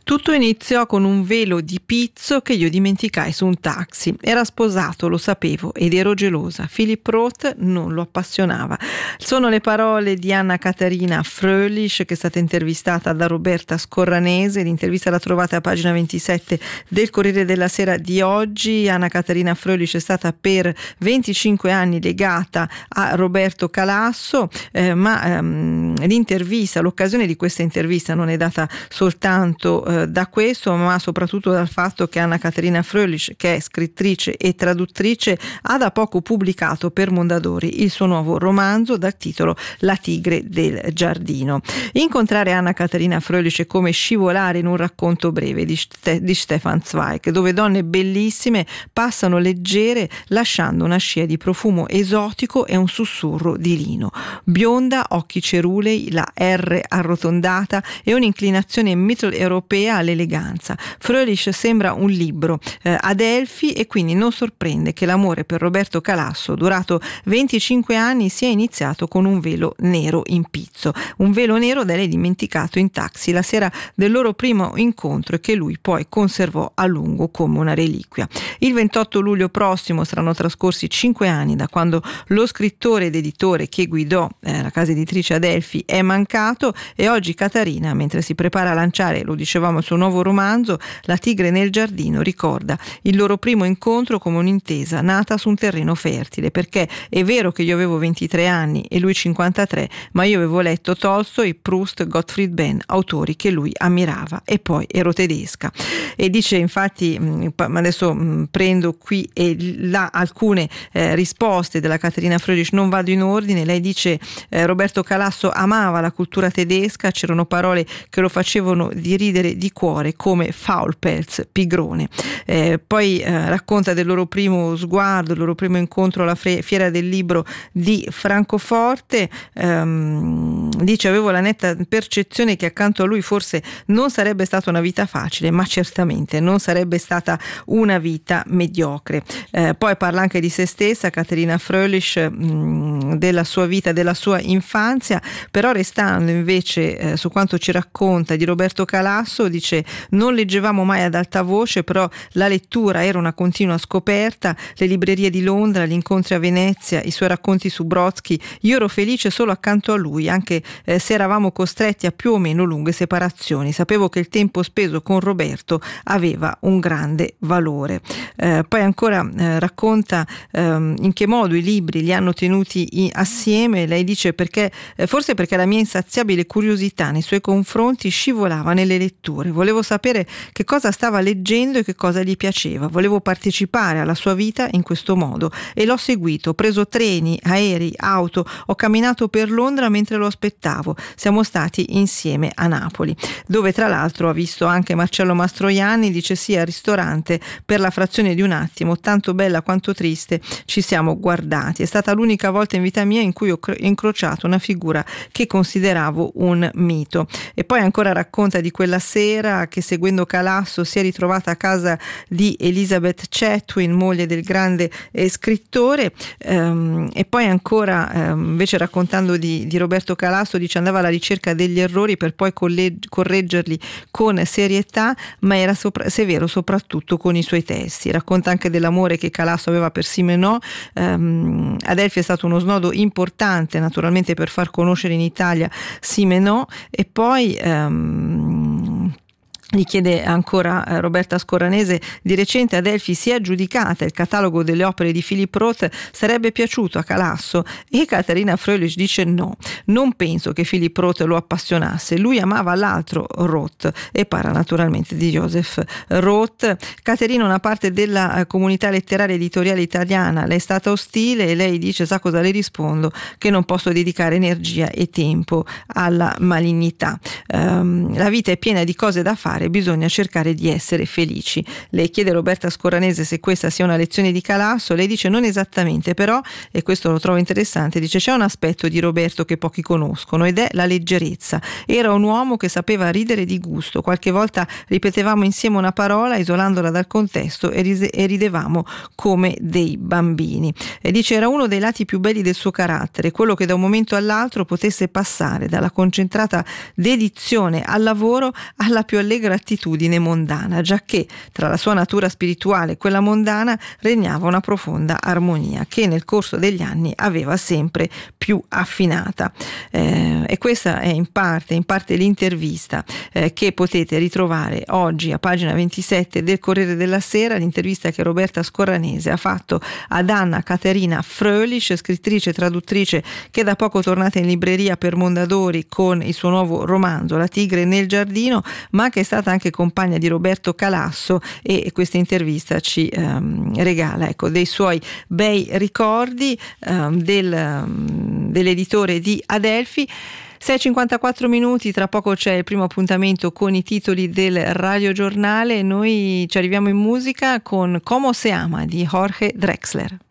Tutto iniziò con un velo di pizzo che io dimenticai su un taxi. Era sposato, lo sapevo, ed ero gelosa. Philipp Roth non lo appassionava. Sono le parole di Anna Caterina Fröhlich, che è stata intervistata da Roberta Scorranese. L'intervista la trovate a pagina 27 del Corriere della Sera di oggi. Anna Caterina Fröhlich è stata per 25 anni legata a Roberto Calasso, ma l'intervista, l'occasione di questa intervista non è data soltanto da questo, ma soprattutto dal fatto che Anna Caterina Fröhlich, che è scrittrice e traduttrice, ha da poco pubblicato per Mondadori il suo nuovo romanzo dal titolo La tigre del giardino. Incontrare Anna Caterina Fröhlich è come scivolare in un racconto breve di Stefan Zweig, dove donne bellissime passano leggere lasciando una scia di profumo esotico e un sussurro di lino. Bionda, occhi cerulei, la R arrotondata e un'inclinazione mitteleuropea all'eleganza. Fröhlich sembra un libro Adelphi, e quindi non sorprende che l'amore per Roberto Calasso, durato 25 anni, sia iniziato con un velo nero in pizzo. Un velo nero da lei dimenticato in taxi la sera del loro primo incontro e che lui poi conservò a lungo come una reliquia. Il 28 luglio prossimo saranno trascorsi 5 anni da quando lo scrittore ed editore che guidò la casa editrice Adelphi è mancato, e oggi Caterina, mentre si prepara a lanciare, lo dicevamo, il suo nuovo romanzo La tigre nel giardino, ricorda il loro primo incontro come un'intesa nata su un terreno fertile, perché è vero che io avevo 23 anni e lui 53, ma io avevo letto Tolstoi, Proust, Gottfried Benn, autori che lui ammirava, e poi ero tedesca. E dice infatti, adesso prendo qui e là alcune risposte della Caterina Fröhlich, non vado in ordine. Lei dice Roberto Calasso amava la cultura tedesca, c'erano parole che lo facevano di ridere di cuore come Faulpelz, pigrone. Poi racconta del loro primo sguardo, il loro primo incontro alla Fiera del Libro di Francoforte. Dice avevo la netta percezione che accanto a lui forse non sarebbe stata una vita facile, ma certamente non sarebbe stata una vita mediocre. Poi parla anche di se stessa Caterina Fröhlich, della sua vita, della sua infanzia, però restando invece su quanto ci racconta di Roberto Calasso, dice non leggevamo mai ad alta voce, però la lettura era una continua scoperta, le librerie di Londra, gli incontri a Venezia, i suoi racconti su Brodsky, io ero felice solo accanto a lui, anche se eravamo costretti a più o meno lunghe separazioni, sapevo che il tempo speso con Roberto aveva un grande valore. Poi ancora racconta in che modo i libri li hanno tenuti assieme. Lei dice forse perché la mia insaziabile curiosità nei suoi confronti scivolava nelle letture, volevo sapere che cosa stava leggendo e che cosa gli piaceva, volevo partecipare alla sua vita in questo modo, e l'ho seguito, ho preso treni, aerei, auto, ho camminato per Londra mentre lo aspettavo, siamo stati insieme a Napoli, dove tra l'altro ha visto anche Marcello Mastroianni. Dice sì, al ristorante per la frazione di un attimo, tanto bella quanto triste, ci siamo guardati, è stata l'unica volta in vita mia in cui ho incrociato una figura che consideravo un mito. E poi ancora racconta di quella sera che, seguendo Calasso, si è ritrovata a casa di Elizabeth Chetwin, moglie del grande scrittore. E poi ancora invece raccontando di Roberto Calasso, dice andava alla ricerca degli errori per poi correggerli con serietà, ma era severo soprattutto con i suoi testi. Racconta anche dell'amore che Calasso aveva per Simenò. Adelphi è stato uno snodo importante naturalmente per far conoscere in Italia Simenò. E poi gli chiede ancora Roberta Scorranese, di recente Adelphi si è aggiudicata il catalogo delle opere di Philipp Roth, sarebbe piaciuto a Calasso? E Caterina Fröhlich dice no, non penso che Philipp Roth lo appassionasse, lui amava l'altro Roth, e parla naturalmente di Joseph Roth. Caterina, una parte della comunità letteraria editoriale italiana le è stata ostile, e lei dice sa cosa le rispondo? Che non posso dedicare energia e tempo alla malignità. La vita è piena di cose da fare, bisogna cercare di essere felici. Le chiede Roberta Scorranese se questa sia una lezione di Calasso. Lei dice non esattamente, però, e questo lo trovo interessante, dice c'è un aspetto di Roberto che pochi conoscono ed è la leggerezza. Era un uomo che sapeva ridere di gusto, qualche volta ripetevamo insieme una parola isolandola dal contesto e ridevamo come dei bambini. E dice era uno dei lati più belli del suo carattere, quello che da un momento all'altro potesse passare dalla concentrata dedizione al lavoro alla più allegra gratitudine mondana, giacché tra la sua natura spirituale e quella mondana regnava una profonda armonia che nel corso degli anni aveva sempre più affinata. E questa è in parte l'intervista che potete ritrovare oggi a pagina 27 del Corriere della Sera, l'intervista che Roberta Scorranese ha fatto ad Anna Caterina Fröhlich, scrittrice e traduttrice che da poco è tornata in libreria per Mondadori con il suo nuovo romanzo La tigre nel giardino, ma che è stata anche compagna di Roberto Calasso, e questa intervista ci regala dei suoi bei ricordi dell'editore di Adelphi. 6:54 minuti, tra poco c'è il primo appuntamento con i titoli del radiogiornale. Noi ci arriviamo in musica con Como se ama di Jorge Drexler.